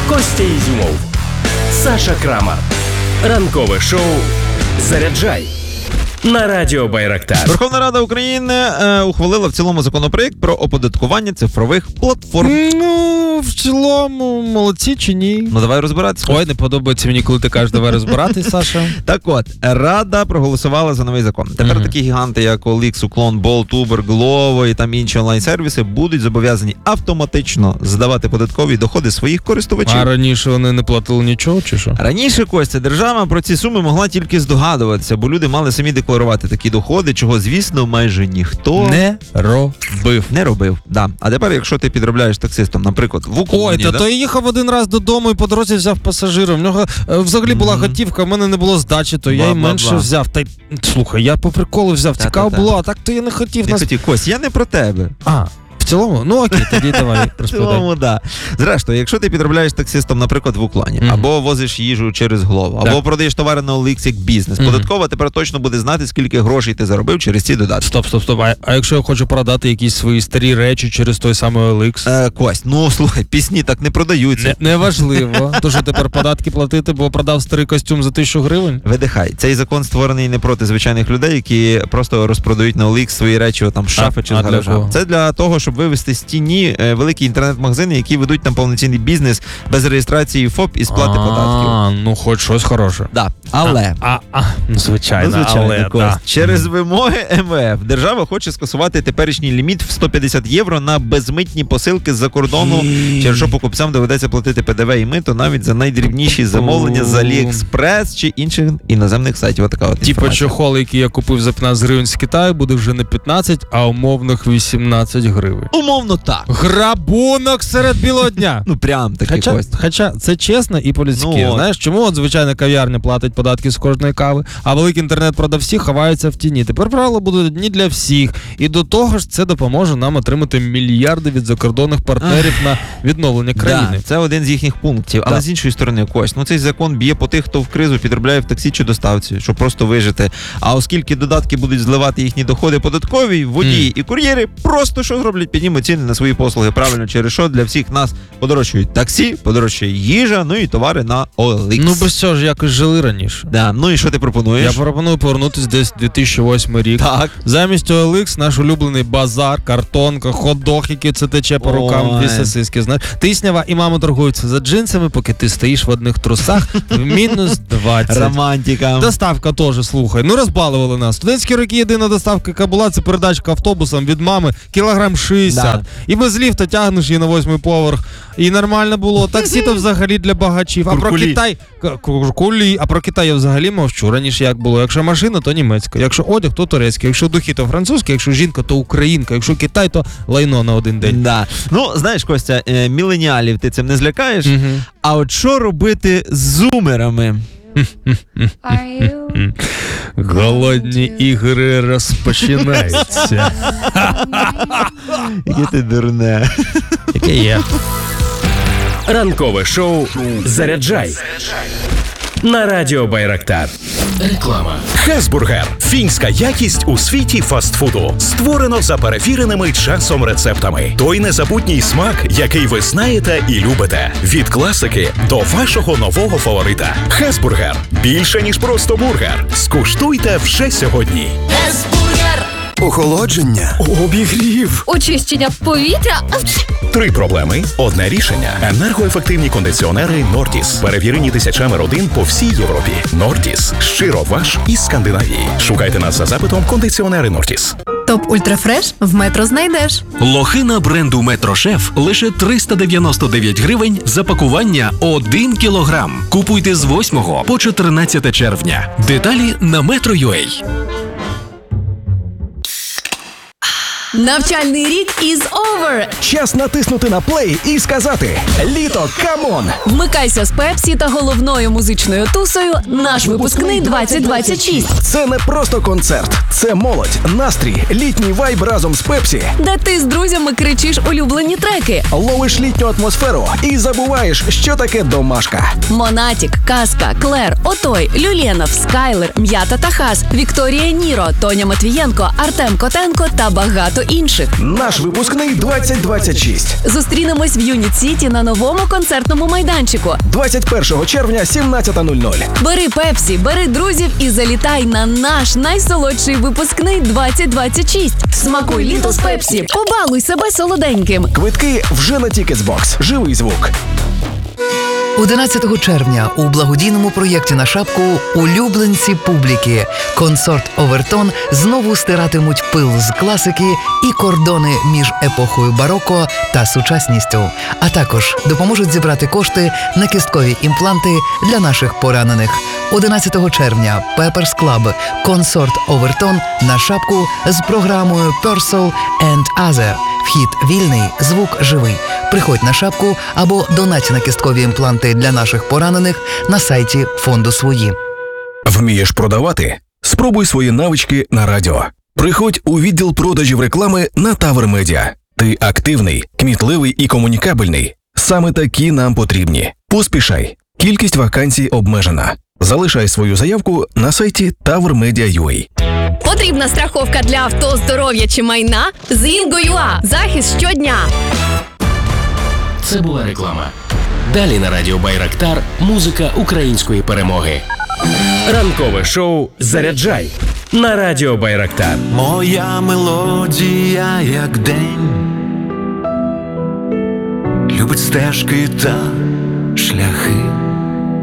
Костя Ізюмов, Саша Крамар. Ранкове шоу «Заряджай» на Радіо Байрактар. Верховна Рада України ухвалила в цілому законопроект про оподаткування цифрових платформ. Ну, в цілому, молодці чи ні? Ну, давай розбиратися. Ой, не подобається мені, коли ти кажеш, давай розбиратись, Саша. Так от, Рада проголосувала за новий закон. Тепер такі гіганти, як OLX, Uklon, Bolt, Uber, Glovo і там інші онлайн-сервіси будуть зобов'язані автоматично здавати податкові доходи своїх користувачів. А раніше вони не платили нічого, чи що? Раніше, Костя, держава про ці суми могла тільки здогадуватися, бо люди мали самі декларувати такі доходи, чого, звісно, майже ніхто не робив. Да. А тепер, якщо ти підробляєш таксистом, наприклад, в Уклоні... Ой, та то я їхав один раз додому і по дорозі взяв пасажира. В нього взагалі була готівка, в мене не було здачі, то я й менше взяв. Та слухай, я по приколу взяв, цікаво було, а так то я не хотів. Не хотів, Кость, я не про тебе. В цілому? Ну окей, тоді давай розповідай. В цілому, да. Зрештою, якщо ти підробляєш таксистом, наприклад, в Уклоні, або возиш їжу через Glovo, або продаєш товари на OLX як бізнес, податкова тепер точно буде знати, скільки грошей ти заробив через ці додатки. Стоп. А якщо я хочу продати якісь свої старі речі через той самий OLX? Кость, ну слухай, пісні так не продаються. Неважливо. То що тепер податки платити, бо продав старий костюм за 1000 гривень? Видихай. Цей закон створений не проти звичайних людей, які просто розпродають на OLX свої речі, там, з шафи чи з гаража. Це для того, щоб вивести з тіні великі інтернет-магазини, які ведуть там повноцінний бізнес без реєстрації ФОП і сплати податків. Ну хоч щось хороше. Да. Але звичайно, через вимоги МВФ держава хоче скасувати теперішній ліміт в 150 євро на безмитні посилки з-за кордону, через що покупцям доведеться платити ПДВ і мито навіть за найдрібніші замовлення з AliExpress чи інших іноземних сайтів. Отака от інформація. Типа чохол, який я купив за 15 гривень з Китаю, буде вже не 15, а умовних 18 гривень. Умовно так. Грабунок серед білого дня. Ну прям такий Кость. Хоча це чесно і по-людськи. Знаєш, чому от звичайна кав'ярня платить податки з кожної кави, а великі інтернет-продавці ховаються в тіні. Тепер правила будуть одні для всіх. І до того ж це допоможе нам отримати мільярди від закордонних партнерів на відновлення країни. Да, це один з їхніх пунктів. Але з іншої сторони, Кость, цей закон б'є по тих, хто в кризу підробляє в таксі чи доставці, щоб просто вижити. А оскільки додатки будуть зливати їхні доходи податкові, водії і кур'єри просто що зроблять? Піднімуть ціни на свої послуги. Правильно, через що для всіх нас подорожчають таксі, подорожчає їжа, ну і товари на OLX. Ну без цього ж якось жили раніше. Да, ну і що ти пропонуєш? Я пропоную повернутися десь 2008 рік. Так. Замість OLX наш улюблений базар, картонка, хот-дог, який це тече по рукам, дві сосиски, знаєш. Тиснява і мама торгуються за джинсами, поки ти стоїш в одних трусах в мінус 20. Романтика. Доставка теж, слухай. Ну розбалували нас. Студентські роки єдина доставка, яка була, це передачка автобусом від мами, кілограм 60. Да. І без ліфта тягнеш її на 8-й поверх. І нормально було. Таксі то взагалі для багачів. А про Китай... А про Китай я взагалі мовчу. Раніше як було. Якщо машина, то німецька. Якщо одяг, то турецький. Якщо духи, то французький. Якщо жінка, то українка. Якщо Китай, то лайно на один день. Да. Ну, знаєш, Костя, міленіалів ти цим не злякаєш. А от що робити з зумерами? Голодні ігри розпочинаються. Яке ти дурне. Яке є. Ранкове шоу «Заряджай» на Радіо Байрактар. Реклама. Хесбургер. Фінська якість у світі фастфуду. Створено за перевіреними часом рецептами. Той незабутній смак, який ви знаєте і любите. Від класики до вашого нового фаворита. Хесбургер. Більше, ніж просто бургер. Скуштуйте вже сьогодні. Хесбургер. Охолодження. Обігрів. Очищення повітря. 3 проблеми, одне рішення. Енергоефективні кондиціонери Нортіс. Перевірені тисячами родин по всій Європі. Нортіс. Щиро ваш із Скандинавії. Шукайте нас за запитом кондиціонери Нортіс. Топ Ультрафреш в Метро знайдеш. Лохина бренду Метрошеф лише 399 гривень за пакування 1 кілограм. Купуйте з 8 по 14 червня. Деталі на Metro.ua. Навчальний рік is over! Час натиснути на плей і сказати «Літо, камон!». Вмикайся з Пепсі та головною музичною тусою «Наш випускний 2026». Це не просто концерт, це молодь, настрій, літній вайб разом з Пепсі. Де ти з друзями кричиш улюблені треки. Ловиш літню атмосферу і забуваєш, що таке домашка. Монатік, Казка, Клер, Отой, Люленов, Скайлер, М'ята та Хас, Вікторія Ніро, Тоня Матвієнко, Артем Котенко та багато багато інших. Наш випускний 2026. Зустрінемось в Юніт Сіті на новому концертному майданчику. 21 червня, 17:00. Бери Пепсі, бери друзів і залітай на наш найсолодший випускний 2026. Смакуй літо з Пепсі. Побалуй себе солоденьким. Квитки вже на Ticketsbox. Живий звук. 11 червня у благодійному проєкті на шапку «Улюбленці публіки» консорт «Овертон» знову стиратимуть пил з класики і кордони між епохою бароко та сучасністю, а також допоможуть зібрати кошти на кісткові імпланти для наших поранених. 11 червня Pepper's Club консорт «Овертон» на шапку з програмою «Purcell and Other». Вхід вільний, звук живий. Приходь на шапку або донать на кісткові імпланти для наших поранених на сайті фонду «Свої». Вмієш продавати? Спробуй свої навички на радіо. Приходь у відділ продажів реклами на Тавр Медіа. Ти активний, кмітливий і комунікабельний. Саме такі нам потрібні. Поспішай. Кількість вакансій обмежена. Залишай свою заявку на сайті tavrmedia.ua. Потрібна страховка для авто, здоров'я чи майна? З Інго.ua. Захист щодня. Це була реклама. Далі на радіо Байрактар музика української перемоги. Ранкове шоу «Заряджай» на радіо Байрактар. Моя мелодія, як день, любить стежки та шляхи.